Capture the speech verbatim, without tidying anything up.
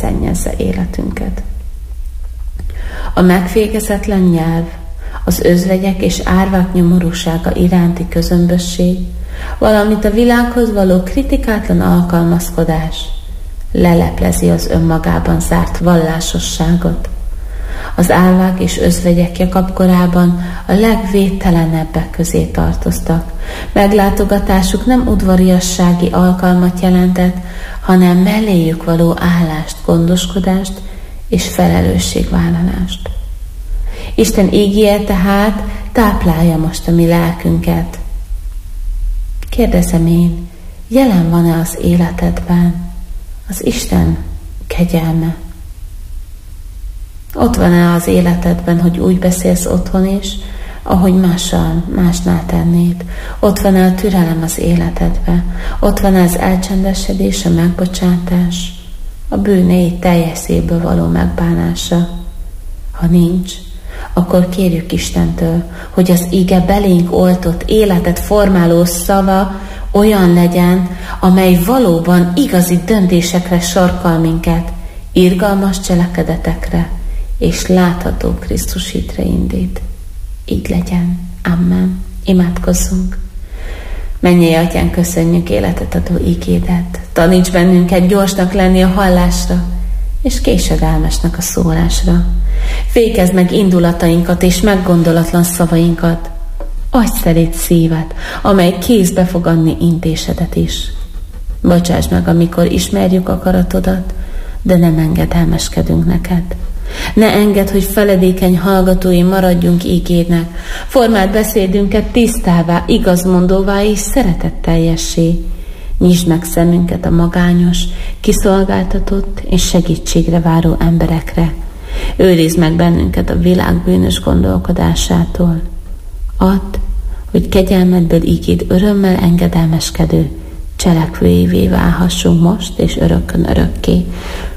beszennyezze életünket. A megfékezetlen nyelv, az özvegyek és árvák nyomorúsága iránti közömbösség, valamint a világhoz való kritikátlan alkalmazkodás leleplezi az önmagában zárt vallásosságot. Az árvák és özvegyek Jakab korában a legvédtelenebbek közé tartoztak. Meglátogatásuk nem udvariassági alkalmat jelentett, hanem melléjük való állást, gondoskodást és felelősségvállalást. Isten ígéje tehát táplálja most a mi lelkünket. Kérdezem én, jelen van-e az életedben az Isten kegyelme? Ott van-e az életedben, hogy úgy beszélsz otthon is, ahogy mással, másnál tennéd? Ott van-e a türelem az életedben? Ott van-e az elcsendesedés, a megbocsátás, a bűnei teljes szívből való megbánása? Ha nincs, akkor kérjük Istentől, hogy az ige belénk oltott, életet formáló szava olyan legyen, amely valóban igazi döntésekre sarkal minket, irgalmas cselekedetekre, és látható Krisztus hitre indít. Így legyen. Amen. Imádkozzunk. Mennyei Atyán, köszönjük életet adó ígédet. Taníts bennünket gyorsnak lenni a hallásra, és késedelmesnek a szólásra. Fékezd meg indulatainkat és meggondolatlan szavainkat. Adj szerét szívet, amely kézbe fog adni intésedet is. Bocsáss meg, amikor ismerjük akaratodat, de nem engedelmeskedünk neked. Ne engedd, hogy feledékeny hallgatói maradjunk ígédnek. Formáld beszédünket tisztává, igazmondóvá és szeretetteljessé. Nyisd meg szemünket a magányos, kiszolgáltatott és segítségre váró emberekre. Őrizd meg bennünket a világ bűnös gondolkodásától. Add, hogy kegyelmedből ígéd örömmel engedelmeskedő cselekvőivé válhassunk most és örökkön örökké.